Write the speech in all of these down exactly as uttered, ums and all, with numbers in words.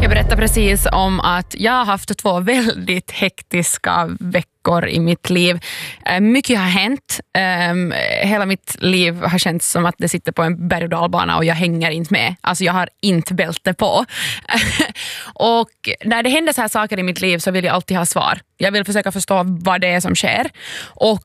Jag berättade precis om att jag har haft två väldigt hektiska veckor i mitt liv. Mycket har hänt. Hela mitt liv har känts som att det sitter på en berg- och dalbana och jag hänger inte med. Alltså jag har inte bälte på. Och när det händer så här saker i mitt liv så vill jag alltid ha svar. Jag vill försöka förstå vad det är som sker. Och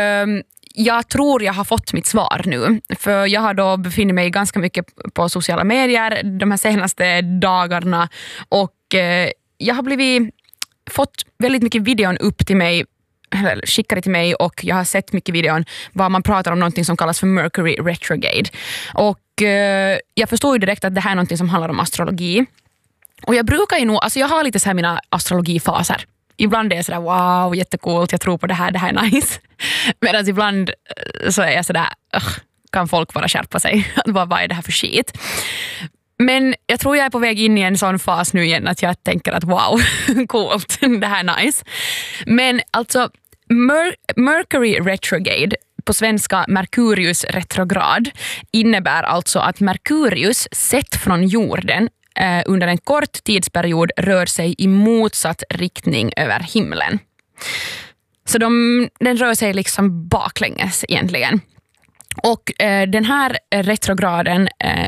jag tror jag har fått mitt svar nu. För jag har då befunnit mig ganska mycket på sociala medier de här senaste dagarna. Och eh, jag har blivit, fått väldigt mycket videon upp till mig, eller skickade till mig, och jag har sett mycket videon var man pratar om någonting som kallas för Mercury retrograde. Och eh, jag förstår ju direkt att det här är någonting som handlar om astrologi. Och jag brukar ju nog, alltså jag har lite så här mina astrologifaser. Ibland är jag sådär, wow, jättecoolt, jag tror på det här, det här är nice. Medan ibland så är jag sådär, kan folk bara skärpa sig? Vad är det här för shit? Men jag tror jag är på väg in i en sån fas nu igen att jag tänker att wow, coolt, det här är nice. Men alltså, Mer- Mercury retrograde, på svenska Merkurius retrograd, innebär alltså att Merkurius sett från jorden eh, under en kort tidsperiod rör sig i motsatt riktning över himlen. Så de, den rör sig liksom baklänges egentligen. Och eh, den här retrograden eh,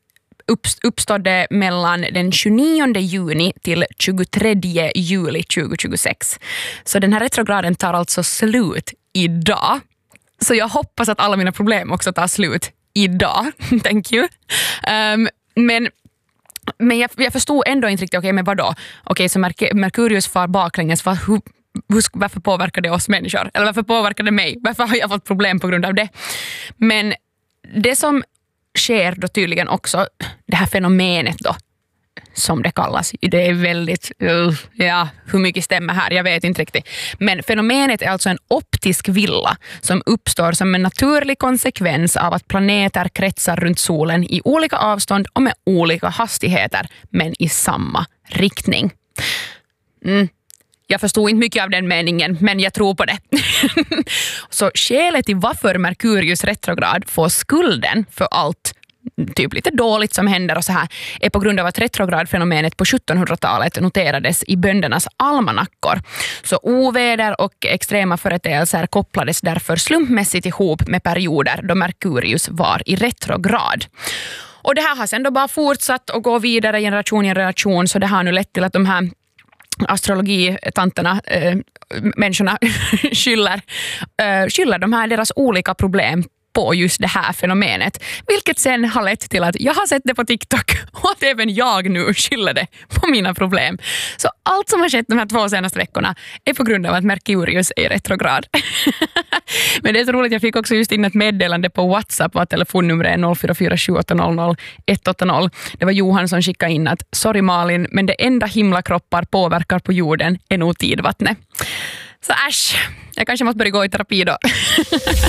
uppstådde mellan den tjugonionde juni till tjugotredje juli tjugohundratjugosex. Så den här retrograden tar alltså slut idag. Så jag hoppas att alla mina problem också tar slut idag. Thank you. Um, men men jag, jag förstod ändå inte riktigt, okej, okay, men vadå? Okej, okay, så Merk- Merkurius far baklänges, vad, hur, varför påverkar det oss människor? Eller varför påverkar det mig? Varför har jag fått problem på grund av det? Men det som sker då tydligen också, det här fenomenet då, som det kallas, det är väldigt, uh, ja, hur mycket stämmer här, jag vet inte riktigt. Men fenomenet är alltså en optisk villa som uppstår som en naturlig konsekvens av att planeter kretsar runt solen i olika avstånd och med olika hastigheter, men i samma riktning. Mm. Jag förstod inte mycket av den meningen, men jag tror på det. Så skälet till varför Merkurius retrograd får skulden för allt typ lite dåligt som händer och så här är på grund av att retrogradfenomenet på sjuttonhundratalet noterades i böndernas almanackor. Så oväder och extrema företeelser kopplades därför slumpmässigt ihop med perioder då Merkurius var i retrograd. Och det här har sedan då bara fortsatt och gå vidare generation i generation, så det har nu lett till att de här astrologitanterna, äh, människorna skyller, äh, skyller de här deras olika problem på just det här fenomenet. Vilket sen har lett till att jag har sett det på TikTok och att även jag nu skyller det på mina problem. Så allt som har skett de här två senaste veckorna är på grund av att Merkurius är retrograd. Men det är så roligt, jag fick också just in ett meddelande på WhatsApp, vad telefonnumret är noll fyra fyra sju åtta noll noll ett åtta noll. Det var Johan som skickade in att sorry Malin, men det enda himlakroppar påverkar på jorden är nog tidvattnet. Så äsch, jag kanske måste börja gå i terapi då.